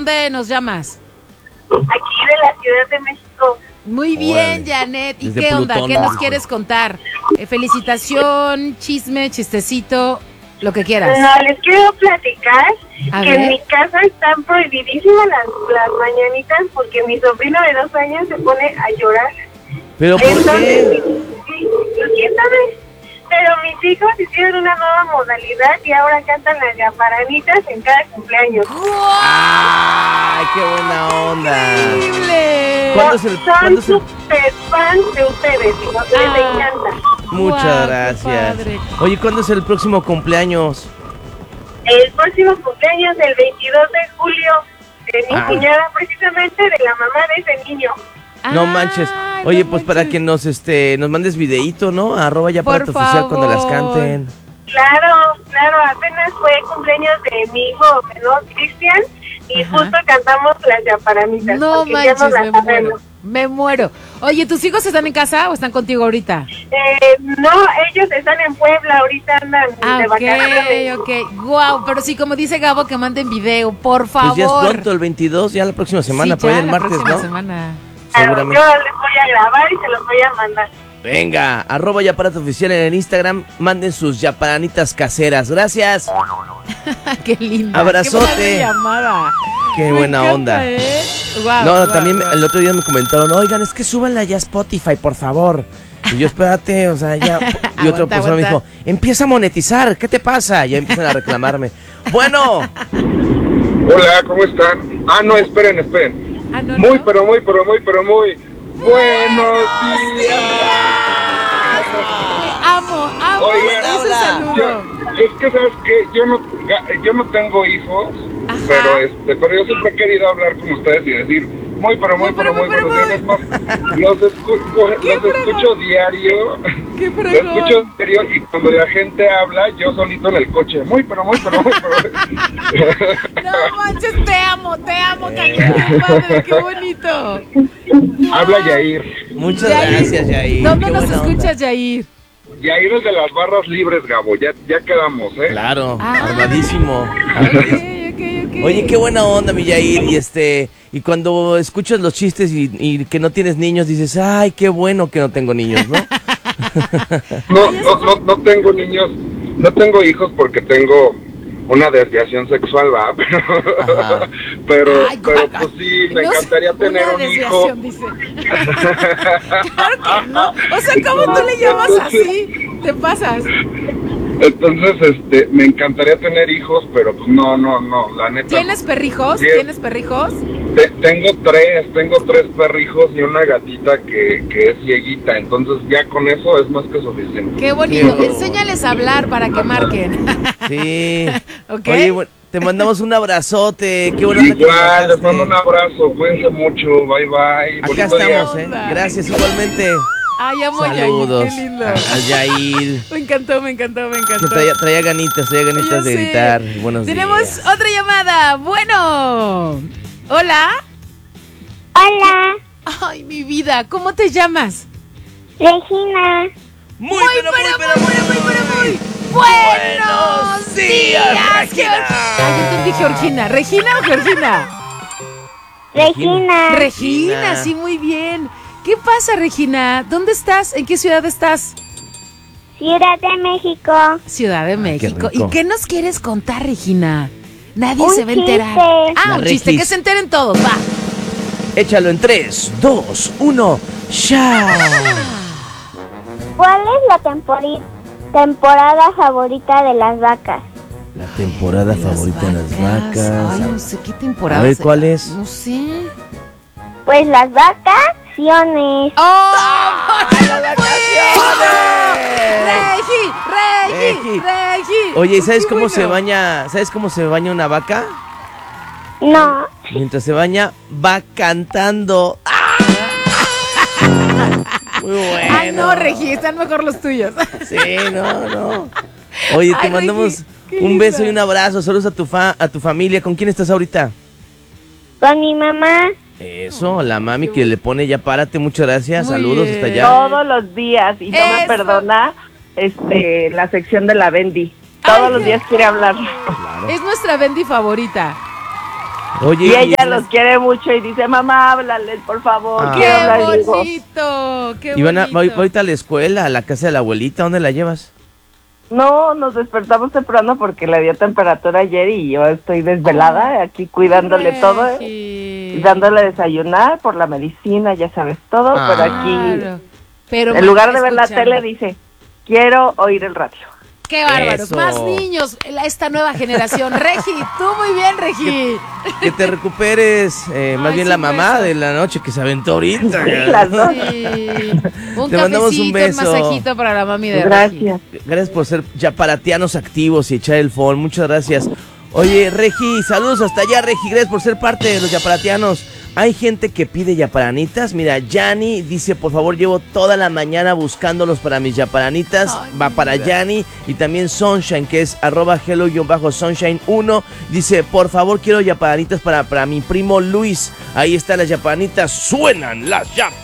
dónde nos llamas? Aquí de la Ciudad de México. Muy bien, Janet. ¿Y qué onda? ¿Qué nos quieres contar? Felicitación, chisme, chistecito, lo que quieras. No, les quiero platicar que en mi casa están prohibidísimas las mañanitas porque mi sobrino de 2 años se pone a llorar. ¿Pero por qué? ¿Quién sabe? Pero mis hijos hicieron una nueva modalidad y ahora cantan las yaparanitas en cada cumpleaños. ¡Ay, qué buena onda! ¡Increíble! Son súper fans de ustedes y les encanta. Muchas gracias. Oye, ¿cuándo es el próximo cumpleaños? El próximo cumpleaños, el 22 de julio, de mi cuñada, precisamente de la mamá de ese niño. No manches. Oye, pues para que nos mandes videíto, ¿no? @yaparatoficial cuando las canten. Claro, apenas fue cumpleaños de mi hijo menor, Cristian, y justo cantamos las yaparanitas. No manches, me muero. Oye, ¿tus hijos están en casa o están contigo ahorita? No, ellos están en Puebla, ahorita andan de vacaciones. Ok. Guau, pero sí, como dice Gabo, que manden video, por favor. Pues ya es pronto, el 22, ya la próxima semana, por ahí el martes, ¿no? Semana. Claro, yo les voy a grabar y se los voy a mandar. Venga, @yaparatoficial en el Instagram, manden sus yaparanitas caseras. Gracias. Qué linda. Abrazote. Qué llamada. Qué buena onda. Wow, también el otro día me comentaron, oigan, es que súbanla ya a Spotify, por favor. Y yo, espérate, o sea, ya. Y otra persona me dijo, empieza a monetizar, ¿qué te pasa? Ya empiezan a reclamarme. Bueno. Hola, ¿cómo están? No, esperen. Muy buenos días. Amo. Oigan, ese saludo. Es que sabes que yo no tengo hijos, pero yo siempre he querido hablar con ustedes y decir muy buenos días. Los escucho diario. ¿Qué los escucho diario y cuando la gente habla, yo solito en el coche. Muy. No manches, te amo, Cañón, padre, qué bonito. Habla Yair. Muchas gracias, Yair. ¿Dónde nos escuchas, Yair? Yair es de las barras libres, Gabo, ya quedamos, ¿eh? Claro, armadísimo. Okay. Oye, qué buena onda, mi Yair, y cuando escuchas los chistes y que no tienes niños, dices, ay, qué bueno que no tengo niños, ¿no? No tengo niños, no tengo hijos porque tengo una desviación sexual, ¿va? Pero pues sí, me encantaría tener un hijo. Dice. Claro que no. O sea, ¿cómo tú le llamas así? Te pasas. Entonces, me encantaría tener hijos, pero pues no, la neta. ¿Tienes perrijos? Sí, ¿Tienes perrijos? Tengo tres perrijos y una gatita que es cieguita, entonces ya con eso es más que suficiente. Qué bonito. Enséñales a hablar para que marquen. Sí. Okay. Oye, te mandamos un abrazote. Qué bueno. Igual, les mando un abrazo, cuídense mucho, bye. Acá estamos, Gracias, igualmente. Ay, amo a Yair, saludos qué lindo. A Yair. Me encantó. Traía ganitas de gritar. Buenos Tenemos días. otra llamada. Bueno. Hola. Ay, mi vida, ¿cómo te llamas? Regina. Muy buenos días, Regina. Ay, yo entendí Georgina. ¿Regina o Georgina? Regina, sí, muy bien. ¿Qué pasa, Regina? ¿Dónde estás? ¿En qué ciudad estás? Ciudad de México. Ciudad de México. ¿Y qué nos quieres contar, Regina? Nadie Un se va a enterar. chiste. Un chiste, que se enteren todos, va. Échalo en 3, 2, 1, ¡ya! ¿Cuál es la temporada favorita de las vacas? La temporada favorita de las vacas. Ay, no sé qué temporada. A ver, ¿cuál es? No sé. Pues las vacaciones. ¡Oh! ¡Las vacaciones! ¡Regi! Oye, ¿sabes cómo se baña? ¿Sabes cómo se baña una vaca? No. Mientras se baña, va cantando. Muy bueno. Ay, no, Regi, están mejor los tuyos. Sí, no. Oye, te mandamos un beso y un abrazo. Saludos a tu familia. ¿Con quién estás ahorita? Con mi mamá. Eso, la mami que le pone ya párate. Muchas gracias. Muy Saludos bien. hasta allá. Todos los días y no me perdona la sección de la Bendy. Todos los días quiere hablar. Claro. Es nuestra Bendy favorita. Oye, y ella los quiere mucho y dice, mamá, háblales, por favor. ¡Qué bonito! ¡Qué bonito! Y van ahorita a la escuela, a la casa de la abuelita, ¿dónde la llevas? No, nos despertamos temprano porque le dio temperatura ayer y yo estoy desvelada aquí cuidándole todo, y dándole desayunar por la medicina, ya sabes todo, pero aquí, en lugar de ver la tele, dice, quiero oír el radio. ¡Qué bárbaros! Eso. Más niños, esta nueva generación. Regi, tú muy bien, Regi. Que te recuperes, más bien la mamá de la noche que se aventó ahorita. Las dos. Sí. Un Te mandamos cafecito, un beso. masajito para la mami de Gracias. Regi. Gracias por ser yaparatianos activos y echar el phone. Muchas gracias. Oye, Regi, saludos hasta allá, Regi. Gracias por ser parte de los yaparatianos. Hay gente que pide yaparanitas. Mira, Yani dice, por favor, llevo toda la mañana buscándolos para mis yaparanitas. Va para Yani. Y también Sunshine, que es @hello_sunshine1. Dice, por favor, quiero yaparanitas para mi primo Luis. Ahí están las yaparanitas. Suenan las yaparanitas.